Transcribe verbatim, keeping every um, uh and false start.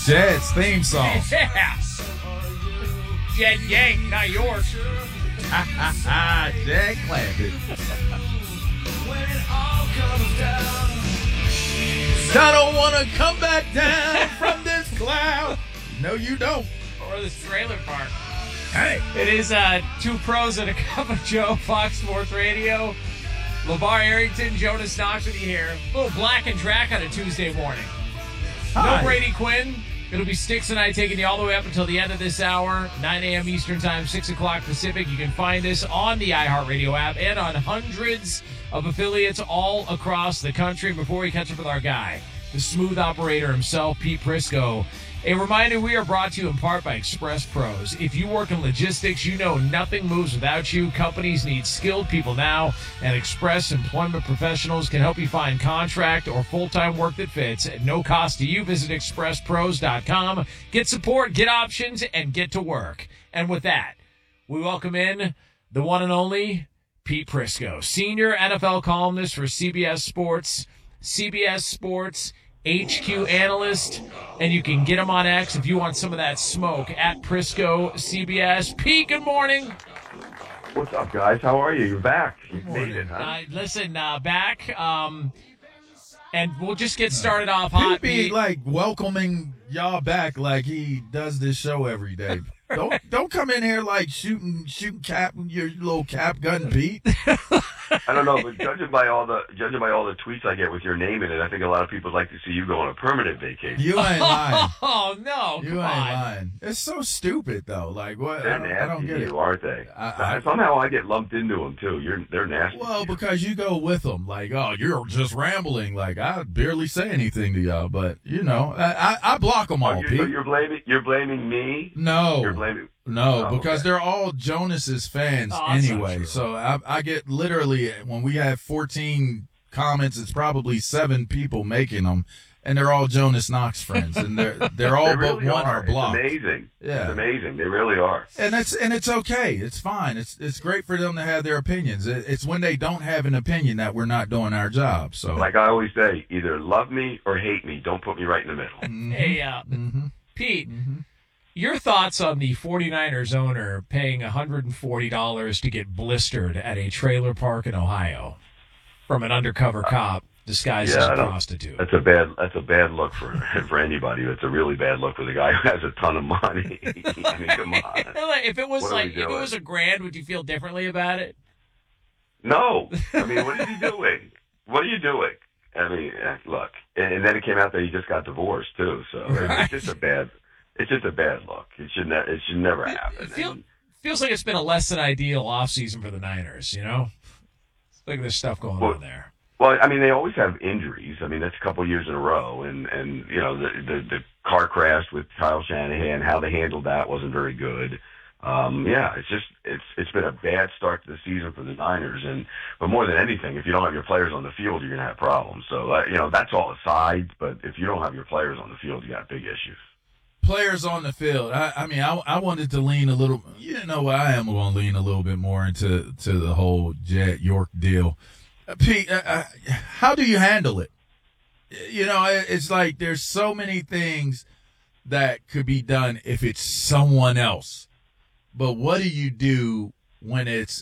Jed's theme song. Yeah. Jed Yank, not yours. Jed Clampett. I don't want to come back down from this cloud. No, you don't. Or this trailer park. Hey. It is uh, Two Pros and a Cup of Joe, Fox Sports Radio. LeVar Arrington, Jonas Knox with you here. A little black and track on a Tuesday morning. Hi. No Brady Quinn. It'll be Sticks and I taking you all the way up until the end of this hour, nine a.m. Eastern Time, six o'clock Pacific. You can find us on the iHeartRadio app and on hundreds of affiliates all across the country. Before we catch up with our guy, the smooth operator himself, Pete Prisco, a reminder, we are brought to you in part by Express Pros. If you work in logistics, you know nothing moves without you. Companies need skilled people now, and Express Employment Professionals can help you find contract or full-time work that fits at no cost to you. Visit express pros dot com. Get support, get options, and get to work. And with that, we welcome in the one and only Pete Prisco, senior N F L columnist for C B S Sports, C B S Sports H Q analyst, and you can get him on X if you want some of that smoke at Prisco C B S. Pete, good morning. What's up, guys? How are you? You're back. You made it, huh? Uh, listen, uh, back, um, and we'll just get started off hot. He'd be Pete. like welcoming y'all back like he does this show every day. Don't don't come in here like shooting shooting cap your little cap gun, Pete. I don't know, but judging by all the judging by all the tweets I get with your name in it, I think a lot of people would like to see you go on a permanent vacation. You ain't lying. Oh, no, You come ain't on. lying. It's so stupid though. Like what? They're I don't, nasty I don't get to it. you, aren't they? I- I- Somehow I get lumped into them too. You're they're nasty. Well, to you. because you go with them. Like, oh, you're just rambling. Like, I barely say anything to y'all, but you know, I I, I block them Oh, all, you're, Pete. so you're blaming you're blaming me. No. You're blaming. No, Oh, because okay. they're all Jonas's fans Oh, that's not anyway. true. So I, I get literally, when we have fourteen comments, it's probably seven people making them, and they're all Jonas Knox friends, and they're they're all They but really one are. are blocked. It's amazing. Yeah. It's amazing. They really are. And it's and it's okay. It's fine. It's it's great for them to have their opinions. It, it's when they don't have an opinion that we're not doing our job. So Like I always say, either love me or hate me. Don't put me right in the middle. Mhm, Hey, uh, mhm, Pete, mhm. your thoughts on the 49ers owner paying one hundred forty dollars to get blistered at a trailer park in Ohio from an undercover cop disguised Yeah, as I a don't- prostitute? That's a bad. That's a bad look for for anybody. It's a really bad look for the guy who has a ton of money. I mean, come on. If it was What are like, we if it doing? was a grand, would you feel differently about it? No, I mean, what is he doing? What are you doing? I mean, eh, look, and, and then it came out that he just got divorced too. So Right. it's just a bad. It's just a bad look. It should. Ne- it should never It, happen. it feel, And- feels like it's been a less than ideal offseason for the Niners, you know? Look at this stuff going Well, on there. Well, I mean, they always have injuries. I mean, that's a couple of years in a row, and and you know the the, the car crash with Kyle Shanahan, how they handled that wasn't very good. Um, yeah, it's just it's it's been a bad start to the season for the Niners, and but more than anything, if you don't have your players on the field, you're gonna have problems. So uh, you know that's all aside, but if you don't have your players on the field, you got big issues. Players on the field. I, I mean, I, I wanted to lean a little. You know, I am going to lean a little bit more into to the whole Jet York deal. Uh, Pete, uh, uh, how do you handle it? You know, it- it's like there's so many things that could be done if it's someone else. But what do you do when it's